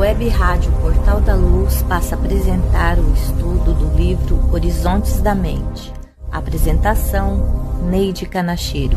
Web Rádio Portal da Luz passa a apresentar o estudo do livro Horizontes da Mente. Apresentação, Neide Canachiro.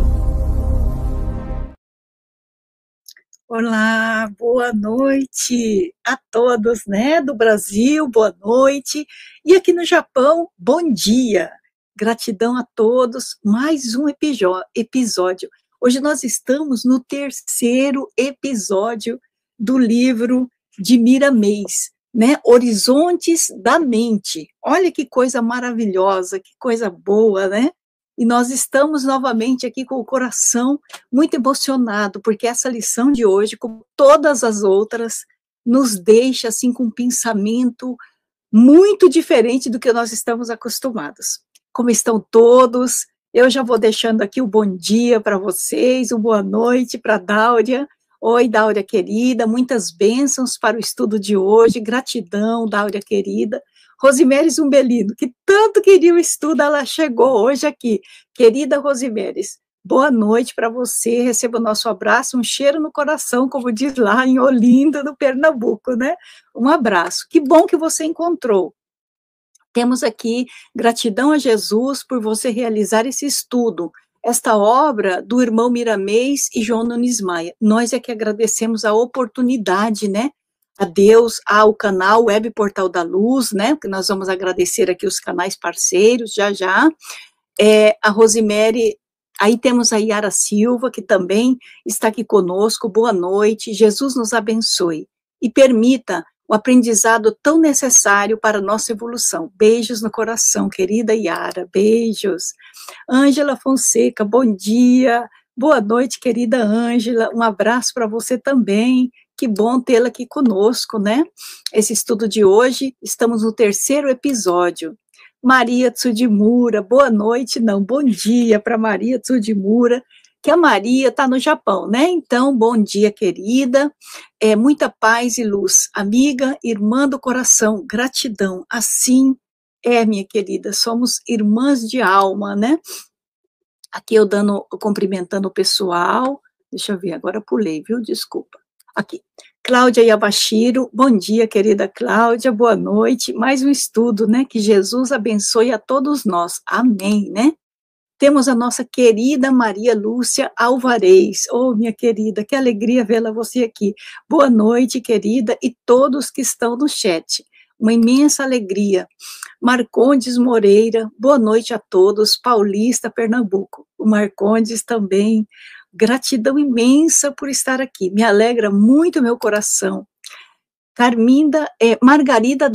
Olá, boa noite a todos, né, do Brasil, boa noite, e aqui no Japão, bom dia, gratidão a todos, mais um episódio. Hoje nós estamos no terceiro episódio do livro de Miramês, né, Horizontes da Mente. Olha que coisa maravilhosa, que coisa boa, né? E nós estamos novamente aqui com o coração muito emocionado, porque essa lição de hoje, como todas as outras, nos deixa assim com um pensamento muito diferente do que nós estamos acostumados. Como estão todos? Eu já vou deixando aqui o bom dia para vocês, o boa noite para a Dáudia. Oi, Dáudia querida, muitas bênçãos para o estudo de hoje, gratidão, Dáudia querida. Rosimeres Umbelino, que tanto queria o estudo, ela chegou hoje aqui. Querida Rosimeres, boa noite para você, receba o nosso abraço, um cheiro no coração, como diz lá em Olinda, no Pernambuco, né? Um abraço, que bom que você encontrou. Temos aqui gratidão a Jesus por você realizar esse estudo, esta obra do irmão Miramês e João Nunes Maia. Nós é que agradecemos a oportunidade, né? A Deus, ao canal Web Portal da Luz, né? Que nós vamos agradecer aqui os canais parceiros, já. A Rosemary, aí temos a Yara Silva, que também está aqui conosco. Boa noite, Jesus nos abençoe e permita o aprendizado tão necessário para a nossa evolução. Beijos no coração, querida Yara, beijos. Ângela Fonseca, bom dia, boa noite, querida Ângela, um abraço para você também, que bom tê-la aqui conosco, né? Esse estudo de hoje, estamos no terceiro episódio. Maria Tsudimura, boa noite, não, bom dia para Maria Tsudimura, que a Maria está no Japão, né? Então, bom dia, querida, muita paz e luz, amiga, irmã do coração, gratidão, assim minha querida, somos irmãs de alma, né? Aqui eu cumprimentando o pessoal, deixa eu ver, agora pulei, viu? Desculpa. Aqui, Cláudia Yabashiro, bom dia, querida Cláudia, boa noite, mais um estudo, né? Que Jesus abençoe a todos nós, amém, né? Temos a nossa querida Maria Lúcia Alvarez. Oh, minha querida, que alegria vê-la você aqui. Boa noite, querida, e todos que estão no chat. Uma imensa alegria. Marcondes Moreira, boa noite a todos. Paulista, Pernambuco. O Marcondes também. Gratidão imensa por estar aqui. Me alegra muito meu coração. Margarida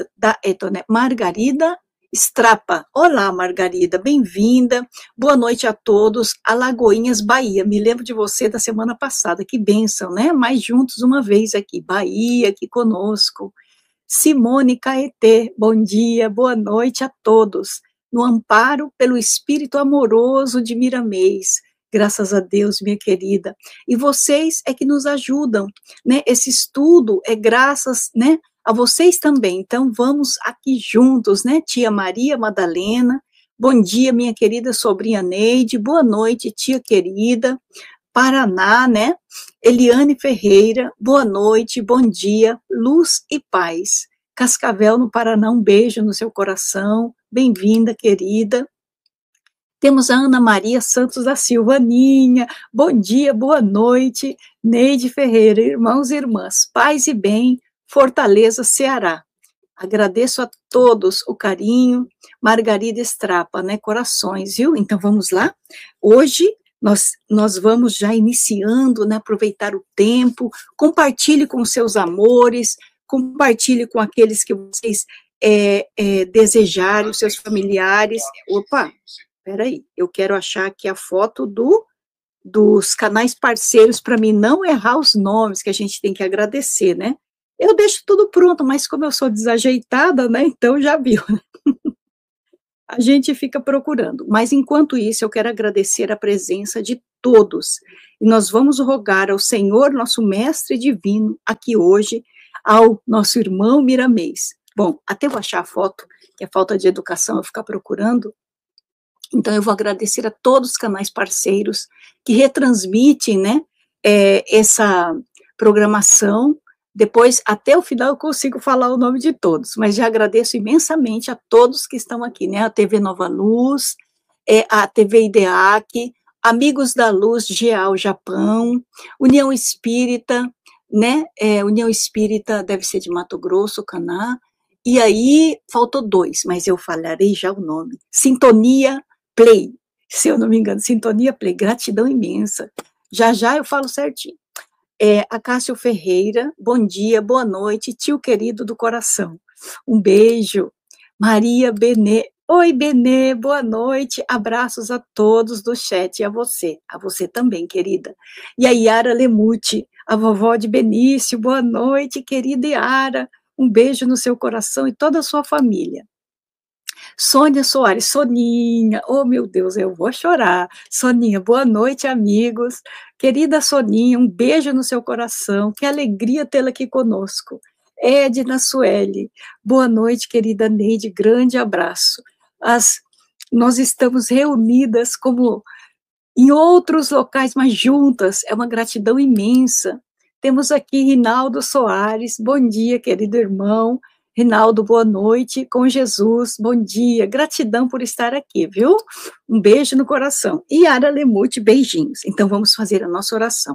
Margarida Strapa. Olá, Margarida, bem-vinda. Boa noite a todos. Alagoinhas, Bahia. Me lembro de você da semana passada. Que bênção, né? Mais juntos uma vez aqui. Bahia, aqui conosco. Simone Caetê, bom dia, boa noite a todos. No amparo pelo espírito amoroso de Miramês. Graças a Deus, minha querida. E vocês é que nos ajudam, né? Esse estudo é graças, né, a vocês também. Então, vamos aqui juntos, né? Tia Maria Madalena, bom dia, minha querida sobrinha Neide, boa noite, tia querida. Paraná, né? Eliane Ferreira, boa noite, bom dia, luz e paz. Cascavel, no Paraná, um beijo no seu coração, bem-vinda, querida. Temos a Ana Maria Santos da Silva, Aninha, bom dia, boa noite, Neide Ferreira, irmãos e irmãs, paz e bem, Fortaleza, Ceará. Agradeço a todos o carinho, Margarida Strapa, né, corações, viu? Então, vamos lá? Hoje, nós vamos já iniciando, né, aproveitar o tempo, compartilhe com os seus amores, compartilhe com aqueles que vocês desejarem, os seus familiares. Opa, peraí, eu quero achar aqui a foto dos canais parceiros para mim não errar os nomes, que a gente tem que agradecer, né? Eu deixo tudo pronto, mas como eu sou desajeitada, né, então já viu. A gente fica procurando. Mas, enquanto isso, eu quero agradecer a presença de todos. E nós vamos rogar ao Senhor, nosso Mestre Divino, aqui hoje, ao nosso irmão Miramês. Bom, até eu achar a foto, que é falta de educação eu ficar procurando. Então, eu vou agradecer a todos os canais parceiros que retransmitem, né, essa programação Depois, até o final, eu consigo falar o nome de todos, mas já agradeço imensamente a todos que estão aqui, né? A TV Nova Luz, a TV IDEAC, Amigos da Luz, GEAL Japão, União Espírita, né? União Espírita deve ser de Mato Grosso, Caná, e aí faltou 2, mas eu falarei já o nome. Sintonia Play, se eu não me engano, Sintonia Play, gratidão imensa. Já já eu falo certinho. A Cássio Ferreira, bom dia, boa noite, tio querido do coração. Um beijo. Maria Benê, oi Benê, boa noite, abraços a todos do chat e a você também, querida. E a Yara Lemute, a vovó de Benício, boa noite, querida Yara, um beijo no seu coração e toda a sua família. Sônia Soares, Soninha, oh meu Deus, eu vou chorar. Soninha, boa noite, amigos. Querida Soninha, um beijo no seu coração, que alegria tê-la aqui conosco. Edna Sueli, boa noite, querida Neide, grande abraço. Nós estamos reunidas como em outros locais, mas juntas, é uma gratidão imensa. Temos aqui Rinaldo Soares, bom dia, querido irmão. Rinaldo, boa noite, com Jesus, bom dia, gratidão por estar aqui, viu? Um beijo no coração. E Yara Lemute, beijinhos. Então, vamos fazer a nossa oração.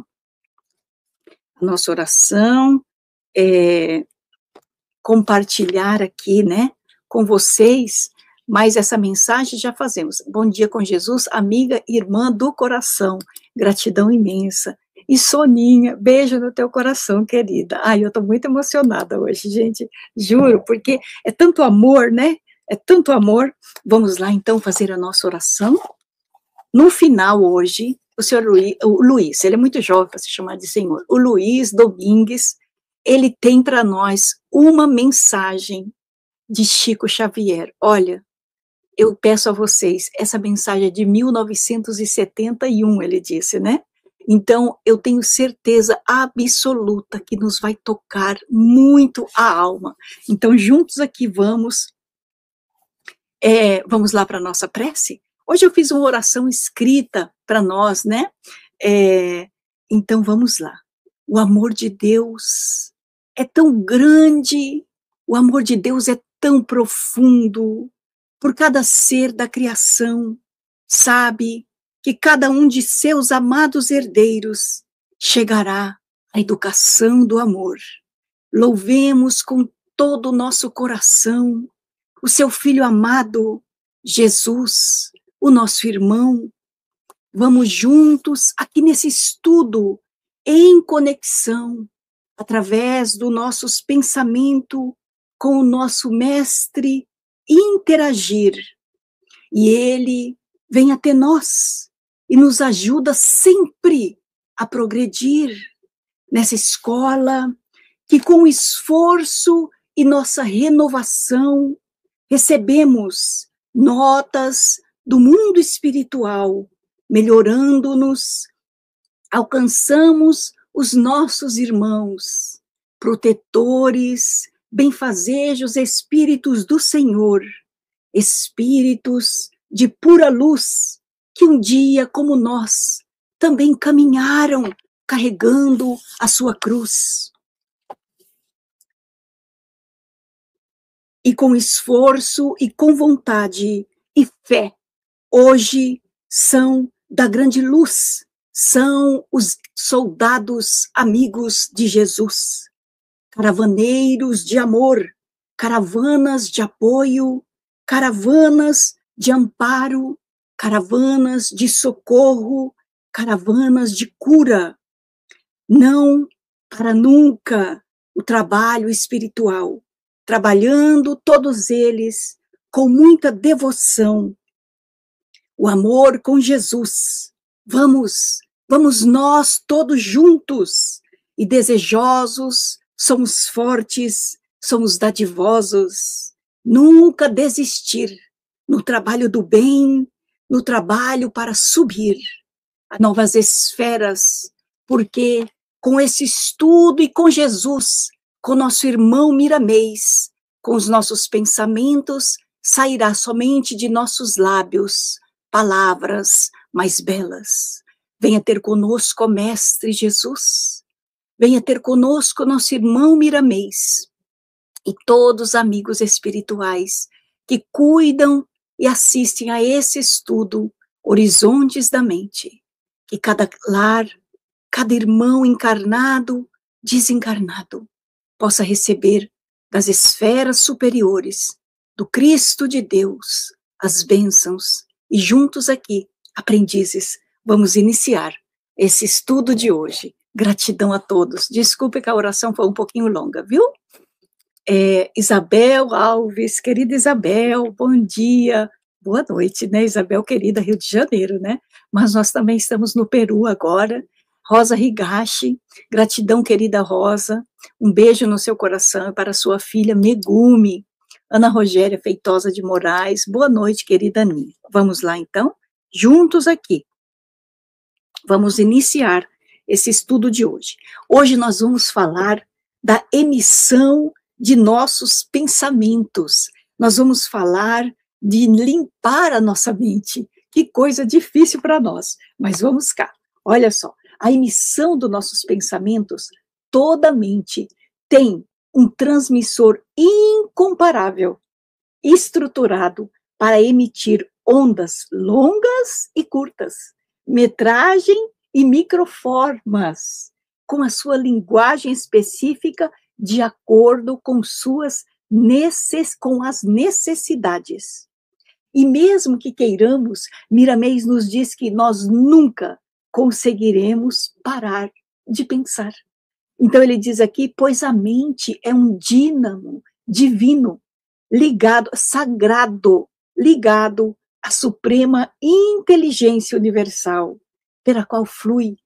A nossa oração é compartilhar aqui, né, com vocês, mas essa mensagem já fazemos. Bom dia com Jesus, amiga e irmã do coração, gratidão imensa. E Soninha, beijo no teu coração, querida. Ai, eu tô muito emocionada hoje, gente, juro, porque é tanto amor, né? É tanto amor. Vamos lá, então, fazer a nossa oração. No final, hoje, o senhor Luiz, ele é muito jovem para se chamar de senhor, o Luiz Domingues, ele tem para nós uma mensagem de Chico Xavier. Olha, eu peço a vocês, essa mensagem é de 1971, ele disse, né? Então, eu tenho certeza absoluta que nos vai tocar muito a alma. Então, juntos aqui vamos lá para a nossa prece? Hoje eu fiz uma oração escrita para nós, né? Então, vamos lá. O amor de Deus é tão grande, o amor de Deus é tão profundo, por cada ser da criação, sabe que cada um de seus amados herdeiros chegará à educação do amor. Louvemos com todo o nosso coração o seu Filho amado, Jesus, o nosso irmão. Vamos juntos aqui nesse estudo, em conexão, através do nosso pensamento com o nosso mestre, interagir. E ele vem até nós e nos ajuda sempre a progredir nessa escola que, com esforço e nossa renovação, recebemos notas do mundo espiritual, melhorando-nos, alcançamos os nossos irmãos, protetores, benfazejos espíritos do Senhor, espíritos de pura luz, que um dia, como nós, também caminharam carregando a sua cruz. E com esforço e com vontade e fé, hoje são da grande luz, são os soldados amigos de Jesus, caravaneiros de amor, caravanas de apoio, caravanas de amparo, caravanas de socorro, caravanas de cura. Não para nunca o trabalho espiritual, trabalhando todos eles com muita devoção, o amor com Jesus. Vamos nós todos juntos e desejosos, somos fortes, somos dadivosos, nunca desistir no trabalho do bem, no trabalho para subir a novas esferas, porque com esse estudo e com Jesus, com nosso irmão Miramês, com os nossos pensamentos, sairá somente de nossos lábios palavras mais belas. Venha ter conosco, ó Mestre Jesus, Venha ter conosco nosso irmão Miramês e todos os amigos espirituais que cuidam e assistem a esse estudo Horizontes da Mente. Que cada lar, cada irmão encarnado, desencarnado, possa receber das esferas superiores do Cristo de Deus as bênçãos. E juntos aqui, aprendizes, vamos iniciar esse estudo de hoje. Gratidão a todos. Desculpe que a oração foi um pouquinho longa, viu? Isabel Alves, querida Isabel, bom dia. Boa noite, né, Isabel, querida, Rio de Janeiro, né? Mas nós também estamos no Peru agora. Rosa Higashi, gratidão, querida Rosa. Um beijo no seu coração e para sua filha Megumi. Ana Rogéria Feitosa de Moraes, boa noite, querida Aninha. Vamos lá, então? Juntos aqui. Vamos iniciar esse estudo de hoje. Hoje nós vamos falar da emissão de nossos pensamentos. Nós vamos falar de limpar a nossa mente. Que coisa difícil para nós, mas vamos cá. Olha só, a emissão dos nossos pensamentos, toda mente tem um transmissor incomparável, estruturado para emitir ondas longas e curtas, metragem e microformas, com a sua linguagem específica de acordo com as necessidades. E mesmo que queiramos, Miramês nos diz que nós nunca conseguiremos parar de pensar. Então ele diz aqui, pois a mente é um dínamo divino, ligado, sagrado, ligado à suprema inteligência universal, pela qual flui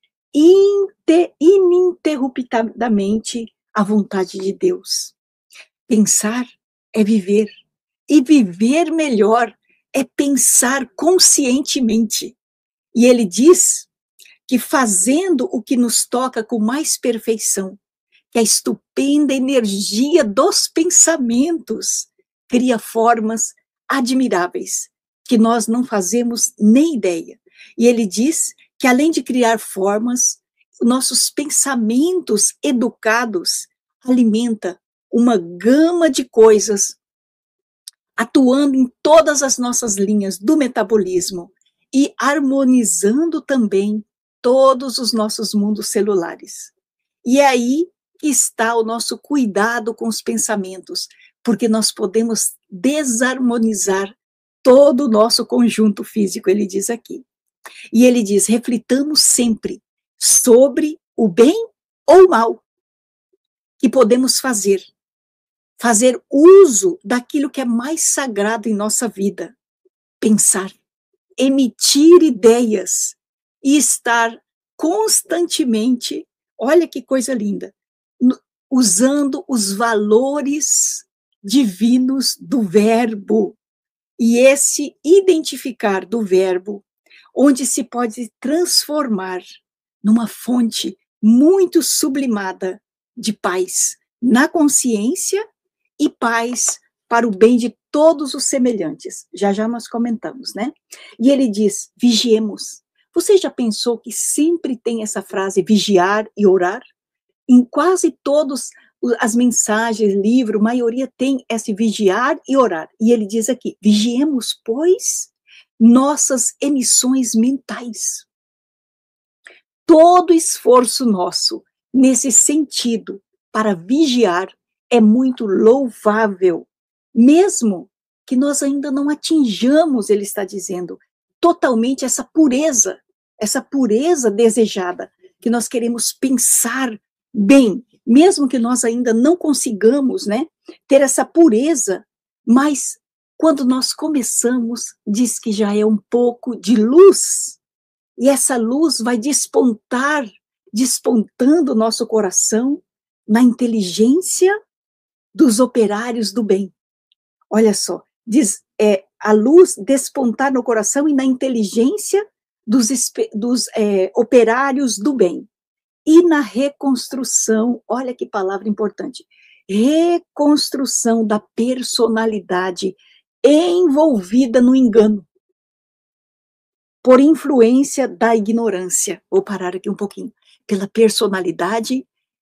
ininterruptamente a vontade de Deus. Pensar é viver, e viver melhor é pensar conscientemente. E ele diz que fazendo o que nos toca com mais perfeição, que a estupenda energia dos pensamentos cria formas admiráveis, que nós não fazemos nem ideia. E ele diz que além de criar formas, nossos pensamentos educados alimenta uma gama de coisas, atuando em todas as nossas linhas do metabolismo e harmonizando também todos os nossos mundos celulares. E é aí que está o nosso cuidado com os pensamentos, porque nós podemos desarmonizar todo o nosso conjunto físico, ele diz aqui. E ele diz, reflitamos sempre sobre o bem ou o mal que podemos fazer uso daquilo que é mais sagrado em nossa vida, pensar, emitir ideias e estar constantemente, olha que coisa linda, usando os valores divinos do verbo, e esse identificar do verbo, onde se pode transformar numa fonte muito sublimada de paz na consciência e paz para o bem de todos os semelhantes. Já já nós comentamos, né? E ele diz, vigiemos. Você já pensou que sempre tem essa frase, vigiar e orar? Em quase todas as mensagens, livro, a maioria tem esse vigiar e orar. E ele diz aqui, vigiemos, pois, nossas emissões mentais. Todo esforço nosso nesse sentido para vigiar é muito louvável, mesmo que nós ainda não atinjamos, ele está dizendo, totalmente essa pureza desejada, que nós queremos pensar bem, mesmo que nós ainda não consigamos, né, ter essa pureza, mas quando nós começamos, diz que já é um pouco de luz, e essa luz vai despontando o nosso coração na inteligência dos operários do bem. Olha só, diz, a luz despontar no coração e na inteligência dos operários do bem. E na reconstrução, olha que palavra importante, reconstrução da personalidade envolvida no engano, por influência da ignorância. Vou parar aqui um pouquinho. Pela personalidade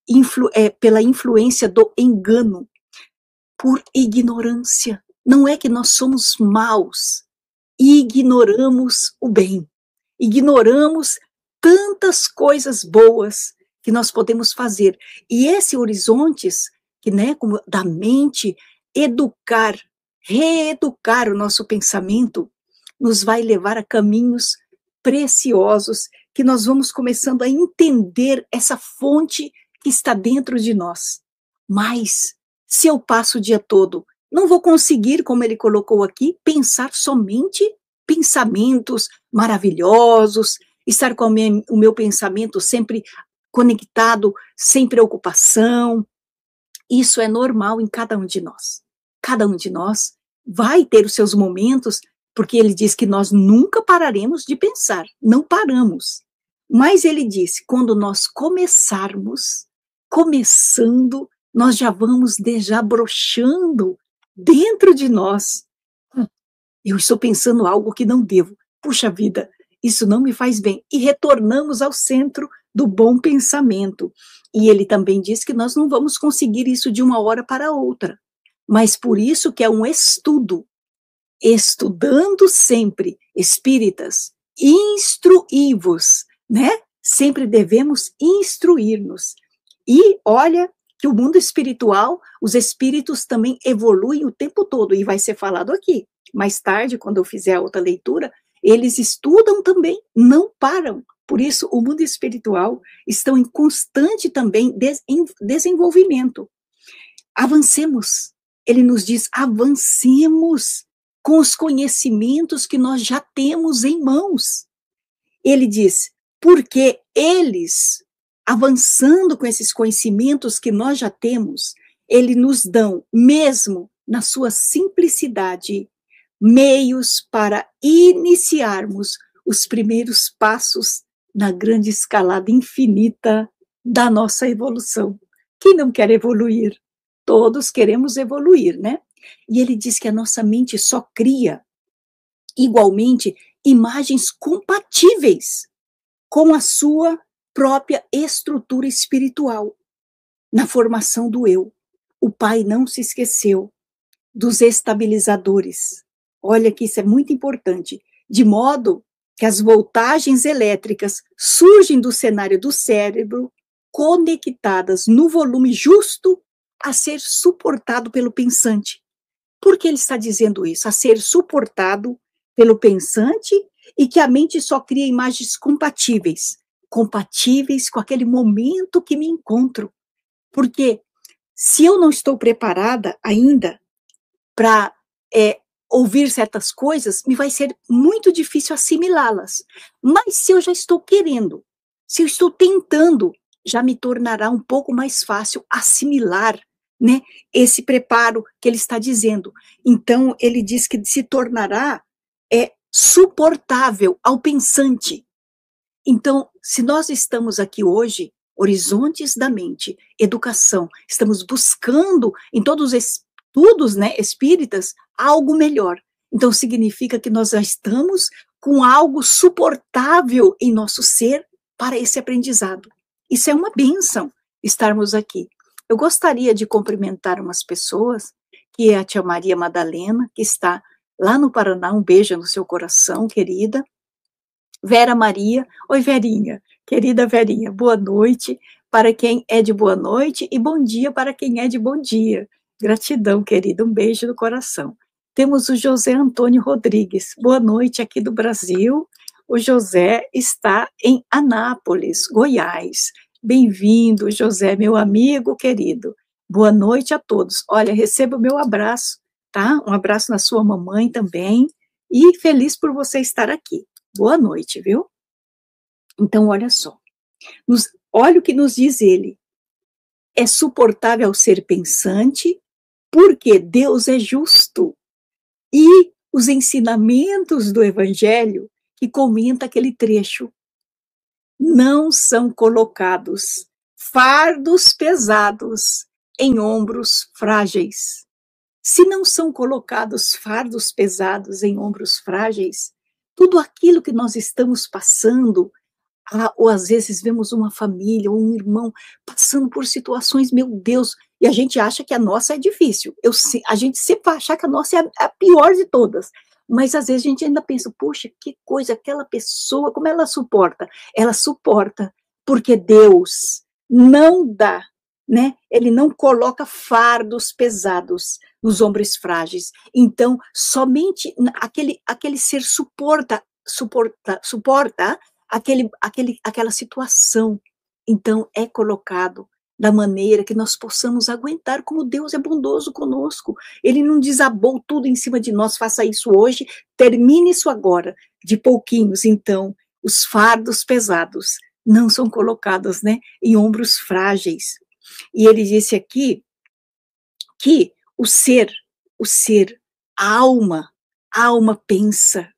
pela influência do engano, por ignorância. Não é que nós somos maus, ignoramos o bem, ignoramos tantas coisas boas que nós podemos fazer. E esse horizontes, que, né, como da mente, reeducar o nosso pensamento, nos vai levar a caminhos preciosos, que nós vamos começando a entender essa fonte que está dentro de nós. Mas, se eu passo o dia todo, não vou conseguir, como ele colocou aqui, pensar somente pensamentos maravilhosos, estar com o meu pensamento sempre conectado, sem preocupação. Isso é normal em cada um de nós. Cada um de nós vai ter os seus momentos, porque ele diz que nós nunca pararemos de pensar, não paramos. Mas ele disse, quando nós começando, nós já vamos desabrochando dentro de nós. Eu estou pensando algo que não devo. Puxa vida, isso não me faz bem. E retornamos ao centro do bom pensamento. E ele também diz que nós não vamos conseguir isso de uma hora para outra. Mas por isso que é um estudo. Estudando sempre, espíritas, instruí-vos, né? Sempre devemos instruir-nos. E olha que o mundo espiritual, os espíritos também evoluem o tempo todo, e vai ser falado aqui. Mais tarde, quando eu fizer a outra leitura, eles estudam também, não param. Por isso, o mundo espiritual estão em constante também desenvolvimento. Avancemos. Ele nos diz, avancemos com os conhecimentos que nós já temos em mãos. Ele diz, porque eles, avançando com esses conhecimentos que nós já temos, eles nos dão, mesmo na sua simplicidade, meios para iniciarmos os primeiros passos na grande escalada infinita da nossa evolução. Quem não quer evoluir? Todos queremos evoluir, né? E ele diz que a nossa mente só cria, igualmente, imagens compatíveis com a sua própria estrutura espiritual, na formação do eu. O Pai não se esqueceu dos estabilizadores. Olha que isso é muito importante. De modo que as voltagens elétricas surgem do cenário do cérebro, conectadas no volume justo a ser suportado pelo pensante. Por que ele está dizendo isso? A ser suportado pelo pensante, e que a mente só cria imagens compatíveis com aquele momento que me encontro. Porque se eu não estou preparada ainda para ouvir certas coisas, me vai ser muito difícil assimilá-las. Mas se eu já estou querendo, se eu estou tentando, já me tornará um pouco mais fácil assimilar, né, esse preparo que ele está dizendo. Então, ele diz que se tornará suportável ao pensante. Então, se nós estamos aqui hoje, horizontes da mente, educação, estamos buscando em todos os estudos, né, espíritas, algo melhor. Então, significa que nós já estamos com algo suportável em nosso ser para esse aprendizado. Isso é uma bênção, estarmos aqui. Eu gostaria de cumprimentar umas pessoas, que é a tia Maria Madalena, que está lá no Paraná, um beijo no seu coração, querida. Vera Maria, oi Verinha, querida Verinha, boa noite para quem é de boa noite e bom dia para quem é de bom dia. Gratidão, querida, um beijo no coração. Temos o José Antônio Rodrigues, boa noite aqui do Brasil. O José está em Anápolis, Goiás. Bem-vindo, José, meu amigo querido. Boa noite a todos. Olha, receba o meu abraço, tá? Um abraço na sua mamãe também. E feliz por você estar aqui. Boa noite, viu? Então, olha só. Olha o que nos diz ele. É suportável ao ser pensante, porque Deus é justo. E os ensinamentos do Evangelho, que comenta aquele trecho, não são colocados fardos pesados em ombros frágeis. Se não são colocados fardos pesados em ombros frágeis, tudo aquilo que nós estamos passando, Ou às vezes vemos uma família ou um irmão passando por situações, meu Deus, e a gente acha que a nossa é difícil. A gente sempre vai achar que a nossa é a pior de todas. Mas às vezes a gente ainda pensa, poxa, que coisa, aquela pessoa, como ela suporta? Ela suporta porque Deus não dá, né? Ele não coloca fardos pesados nos ombros frágeis. Então, somente aquele ser suporta aquela situação. Então, é colocado da maneira que nós possamos aguentar, como Deus é bondoso conosco. Ele não desabou tudo em cima de nós, faça isso hoje, termine isso agora, de pouquinhos. Então, os fardos pesados não são colocados, né, em ombros frágeis. E ele disse aqui que o ser, a alma pensa,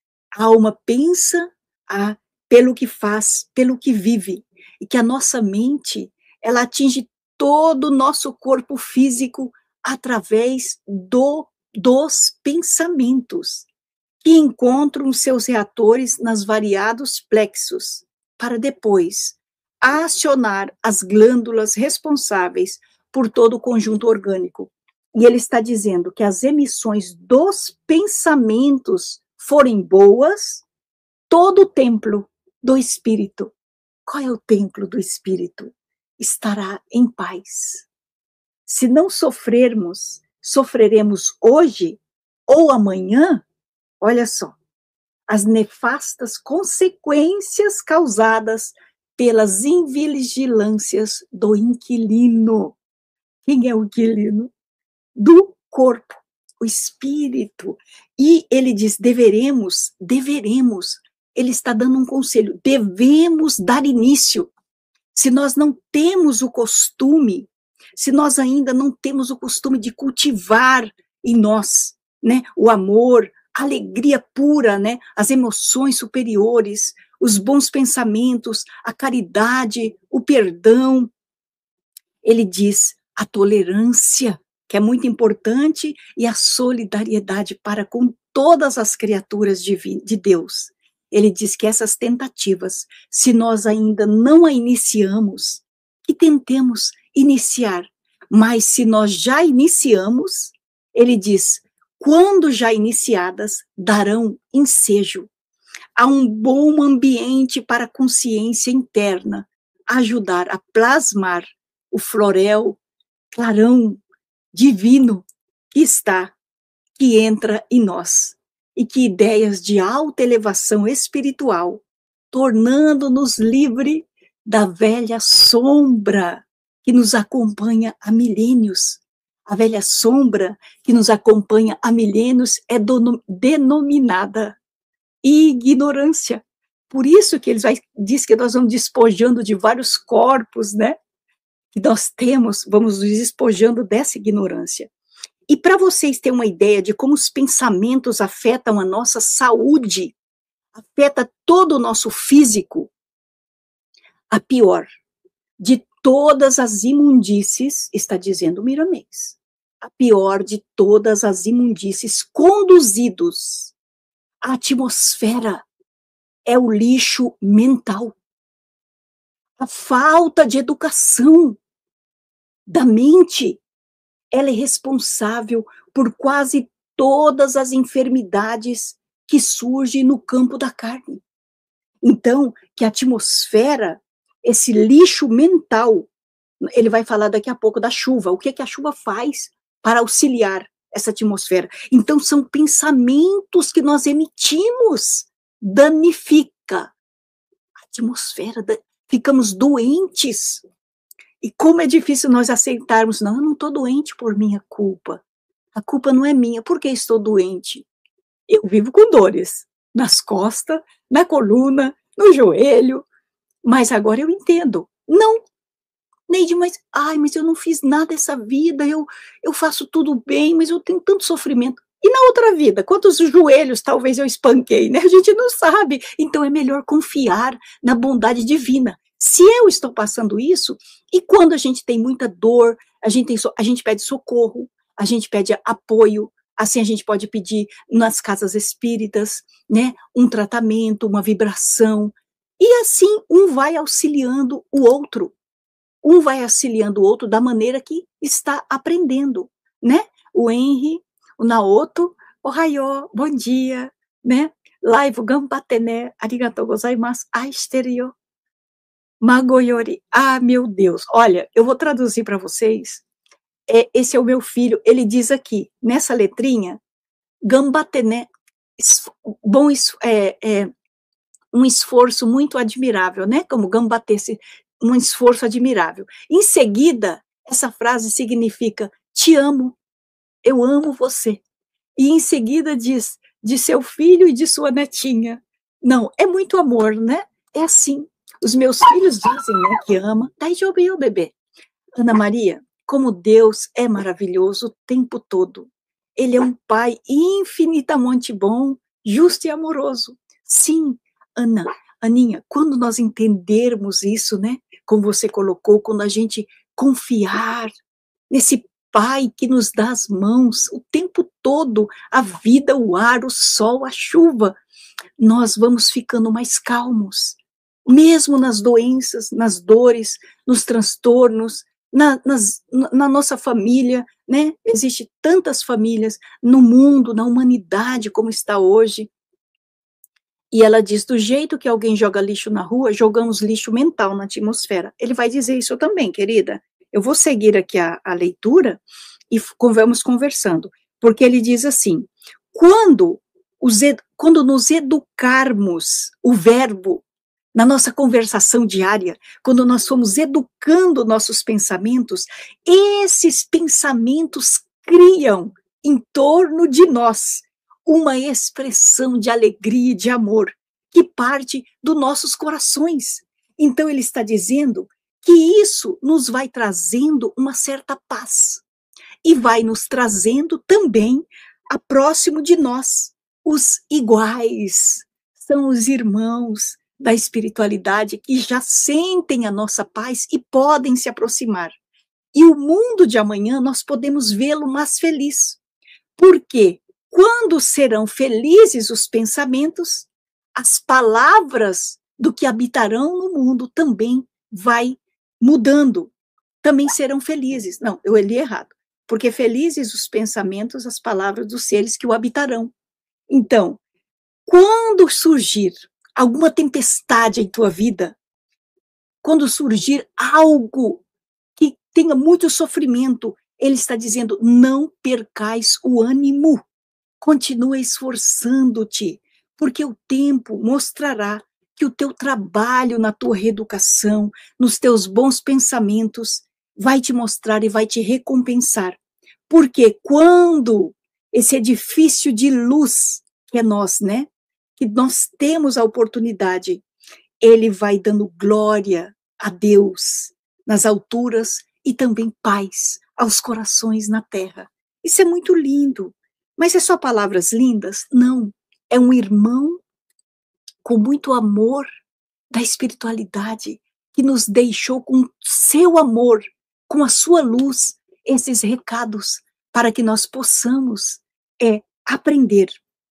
pelo que faz, pelo que vive, e que a nossa mente, ela atinge todo o nosso corpo físico através dos pensamentos, que encontram seus reatores nas variados plexos, para depois acionar as glândulas responsáveis por todo o conjunto orgânico. E ele está dizendo que as emissões dos pensamentos forem boas, todo o templo do Espírito. Qual é o templo do Espírito? Estará em paz. Se não sofrermos, sofreremos hoje ou amanhã, olha só, as nefastas consequências causadas pelas invigilâncias do inquilino. Quem é o inquilino? Do corpo, o espírito. E ele diz, deveremos, ele está dando um conselho, devemos dar início. Se nós não temos o costume, se nós ainda não temos o costume de cultivar em nós, né, o amor, a alegria pura, né, as emoções superiores, os bons pensamentos, a caridade, o perdão, ele diz a tolerância, que é muito importante, e a solidariedade para com todas as criaturas de Deus. Ele diz que essas tentativas, se nós ainda não a iniciamos, que tentemos iniciar, mas se nós já iniciamos, ele diz, quando já iniciadas, darão ensejo. Há um bom ambiente para a consciência interna, ajudar a plasmar o florel, clarão divino que entra em nós, e que ideias de alta elevação espiritual, tornando-nos livre da velha sombra que nos acompanha há milênios. A velha sombra que nos acompanha há milênios é denominada ignorância. Por isso que ele diz que nós vamos despojando de vários corpos, né? Que nós temos, vamos nos despojando dessa ignorância. E para vocês terem uma ideia de como os pensamentos afetam a nossa saúde, afeta todo o nosso físico, a pior de todas as imundícies, está dizendo o Miramês, a pior de todas as imundícies conduzidos à atmosfera é o lixo mental. A falta de educação da mente, ela é responsável por quase todas as enfermidades que surgem no campo da carne. Então, que a atmosfera, esse lixo mental, ele vai falar daqui a pouco da chuva, o que é que a chuva faz para auxiliar essa atmosfera. Então, são pensamentos que nós emitimos, danifica a atmosfera, ficamos doentes. E como é difícil nós aceitarmos, não, eu não estou doente por minha culpa. A culpa não é minha, por que estou doente? Eu vivo com dores nas costas, na coluna, no joelho, mas agora eu entendo. Não, Neide, mas eu não fiz nada essa vida, eu faço tudo bem, mas eu tenho tanto sofrimento. E na outra vida, quantos joelhos talvez eu espanquei, né? A gente não sabe. Então é melhor confiar na bondade divina. Se eu estou passando isso, e quando a gente tem muita dor, a gente pede socorro, a gente pede apoio, assim a gente pode pedir nas casas espíritas, né, um tratamento, uma vibração, E assim, um vai auxiliando o outro. Um vai auxiliando o outro da maneira que está aprendendo, né? O Henry, o Naoto, Ohayou, bom dia, né? Live gambatené, arigatou gozaimasu, aisteriyo, magoyori. Ah, meu Deus. Olha, eu vou traduzir para vocês. Esse é o meu filho, ele diz aqui, nessa letrinha, gambatené, bom, um esforço muito admirável, né? Como gambatesse, um esforço admirável. Em seguida, essa frase significa te amo, eu amo você. E em seguida diz de seu filho e de sua netinha. Não, é muito amor, né? É assim. Os meus filhos dizem, né, que ama. Daijoubu, bebê. Ana Maria, como Deus é maravilhoso o tempo todo. Ele é um pai infinitamente bom, justo e amoroso. Sim, Ana, Aninha, quando nós entendermos isso, né, como você colocou, quando a gente confiar nesse pai que nos dá as mãos o tempo todo, a vida, o ar, o sol, a chuva, nós vamos ficando mais calmos, mesmo nas doenças, nas dores, nos transtornos, na nossa família, né? Existem tantas famílias no mundo, na humanidade como está hoje. E ela diz, do jeito que alguém joga lixo na rua, jogamos lixo mental na atmosfera. Ele vai dizer isso também, querida. Eu vou seguir aqui a leitura e vamos conversando. Porque ele diz assim, quando nos educarmos, o verbo, na nossa conversação diária, quando nós fomos educando nossos pensamentos, esses pensamentos criam em torno de nós uma expressão de alegria e de amor que parte dos nossos corações. Então ele está dizendo que isso nos vai trazendo uma certa paz e vai nos trazendo também a próximo de nós, os iguais, são os irmãos da espiritualidade que já sentem a nossa paz e podem se aproximar. E o mundo de amanhã nós podemos vê-lo mais feliz. Por quê? Quando serão felizes os pensamentos, as palavras do que habitarão no mundo também vai mudando, também serão felizes. Não, eu li errado. Porque felizes os pensamentos, as palavras dos seres que o habitarão. Então, quando surgir alguma tempestade em tua vida, quando surgir algo que tenha muito sofrimento, ele está dizendo, não percais o ânimo. Continua esforçando-te, porque o tempo mostrará que o teu trabalho na tua reeducação, nos teus bons pensamentos, vai te mostrar e vai te recompensar. Porque quando esse edifício de luz, que é nós, né? Que nós temos a oportunidade, ele vai dando glória a Deus nas alturas e também paz aos corações na terra. Isso é muito lindo. Mas é só palavras lindas? Não. É um irmão com muito amor da espiritualidade que nos deixou com seu amor, com a sua luz, esses recados para que nós possamos aprender.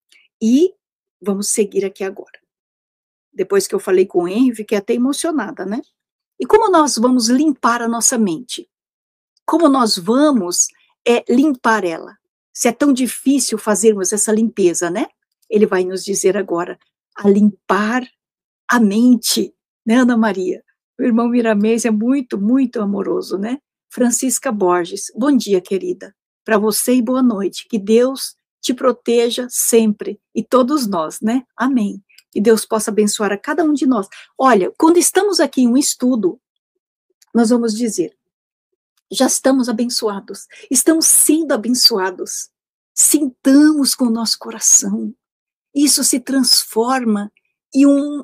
E vamos seguir aqui agora. Depois que eu falei com o Henry, fiquei até emocionada, né? E como nós vamos limpar a nossa mente? Como nós vamos limpar ela? Se é tão difícil fazermos essa limpeza, né? Ele vai nos dizer agora, a limpar a mente, né, Ana Maria? O irmão Miramês é muito, muito amoroso, né? Francisca Borges, bom dia, querida. Para você e boa noite. Que Deus te proteja sempre, e todos nós, né? Amém. Que Deus possa abençoar a cada um de nós. Olha, quando estamos aqui em um estudo, nós vamos dizer, já estamos abençoados, estamos sendo abençoados. Sintamos com o nosso coração. Isso se transforma em um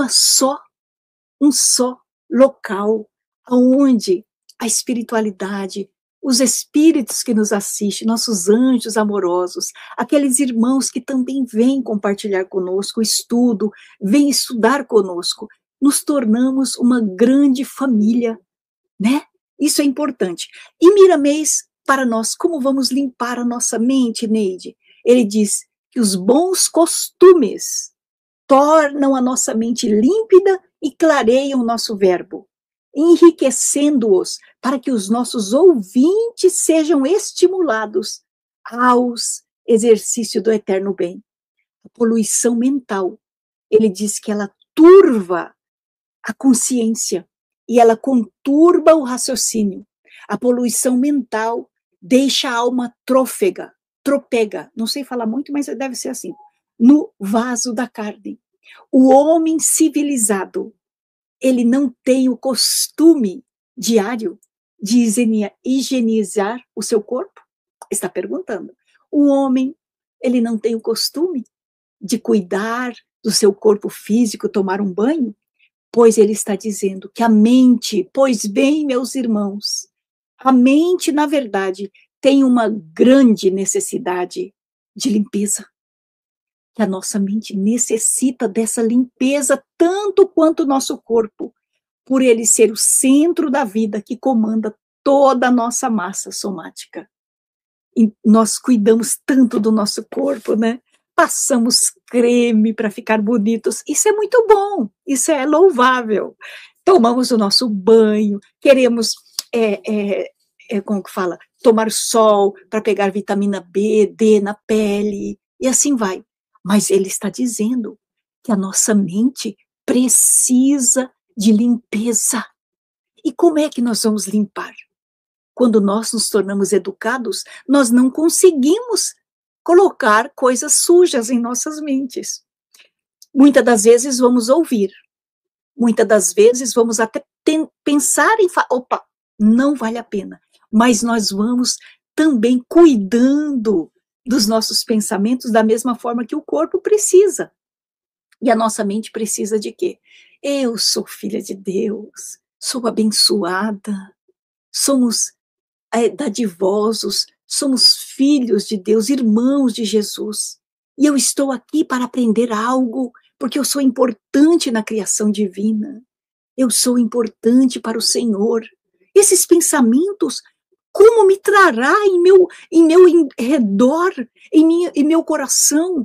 só local, onde a espiritualidade, os espíritos que nos assistem, nossos anjos amorosos, aqueles irmãos que também vêm compartilhar conosco o estudo, vêm estudar conosco, nos tornamos uma grande família, né? Isso é importante. E Miramês, para nós, como vamos limpar a nossa mente, Neide? Ele diz que os bons costumes tornam a nossa mente límpida e clareiam o nosso verbo, enriquecendo-os para que os nossos ouvintes sejam estimulados aos exercícios do eterno bem. A poluição mental, ele diz que ela turva a consciência e ela conturba o raciocínio. A poluição mental deixa a alma tropega, não sei falar muito, mas deve ser assim, no vaso da carne. O homem civilizado, ele não tem o costume diário de higienizar o seu corpo? Está perguntando. O homem, ele não tem o costume de cuidar do seu corpo físico, tomar um banho? Pois ele está dizendo que a mente, pois bem, meus irmãos, a mente, na verdade, tem uma grande necessidade de limpeza. Que a nossa mente necessita dessa limpeza tanto quanto o nosso corpo, por ele ser o centro da vida que comanda toda a nossa massa somática. E nós cuidamos tanto do nosso corpo, né? Passamos creme para ficar bonitos. Isso é muito bom, isso é louvável. Tomamos o nosso banho, queremos, como que fala? Tomar sol para pegar vitamina B, D na pele, e assim vai. Mas ele está dizendo que a nossa mente precisa de limpeza. E como é que nós vamos limpar? Quando nós nos tornamos educados, nós não conseguimos colocar coisas sujas em nossas mentes. Muitas das vezes vamos ouvir, muitas das vezes vamos até pensar em opa, não vale a pena, mas nós vamos também cuidando dos nossos pensamentos da mesma forma que o corpo precisa. E a nossa mente precisa de quê? Eu sou filha de Deus, sou abençoada, somos dadivosos, somos filhos de Deus, irmãos de Jesus. E eu estou aqui para aprender algo, porque eu sou importante na criação divina. Eu sou importante para o Senhor. Esses pensamentos, como me trará em meu redor, em meu coração,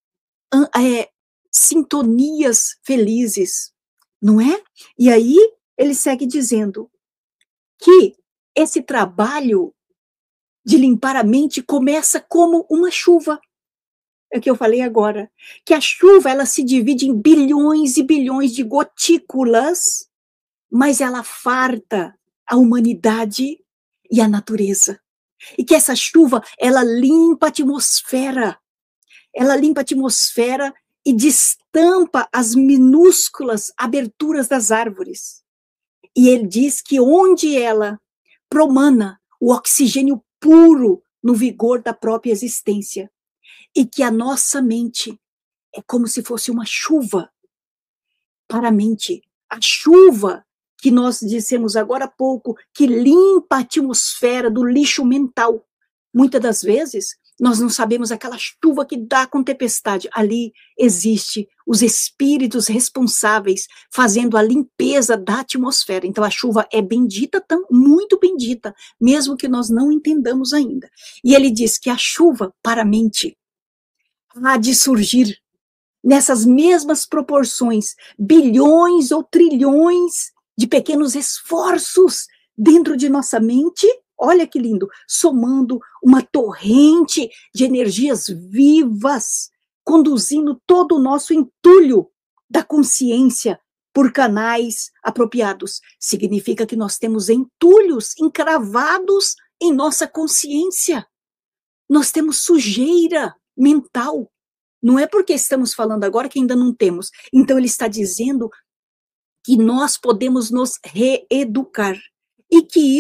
sintonias felizes, não é? E aí ele segue dizendo que esse trabalho de limpar a mente começa como uma chuva. É o que eu falei agora. Que a chuva, ela se divide em bilhões e bilhões de gotículas, mas ela farta a humanidade e a natureza. E que essa chuva, ela limpa a atmosfera. Ela limpa a atmosfera e destampa as minúsculas aberturas das árvores. E ele diz que onde ela promana o oxigênio puro no vigor da própria existência. E que a nossa mente é como se fosse uma chuva para a mente. A chuva que nós dissemos agora há pouco, que limpa a atmosfera do lixo mental. Muitas das vezes, nós não sabemos aquela chuva que dá com tempestade. Ali existe os espíritos responsáveis fazendo a limpeza da atmosfera. Então a chuva é bendita, muito bendita, mesmo que nós não entendamos ainda. E ele diz que a chuva para a mente há de surgir nessas mesmas proporções, bilhões ou trilhões de pequenos esforços dentro de nossa mente. Olha que lindo, somando uma torrente de energias vivas, conduzindo todo o nosso entulho da consciência por canais apropriados. Significa que nós temos entulhos encravados em nossa consciência. Nós temos sujeira mental. Não é porque estamos falando agora que ainda não temos. Então ele está dizendo que nós podemos nos reeducar. E que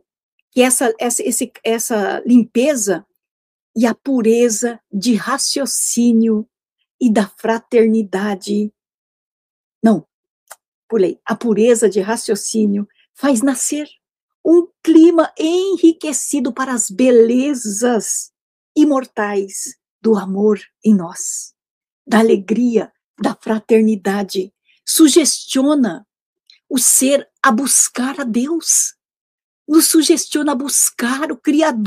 essa limpeza e a pureza de raciocínio e da fraternidade, a pureza de raciocínio faz nascer um clima enriquecido para as belezas imortais do amor em nós, da alegria, da fraternidade, sugestiona o ser a buscar a Deus, nos sugestiona a buscar o Criador,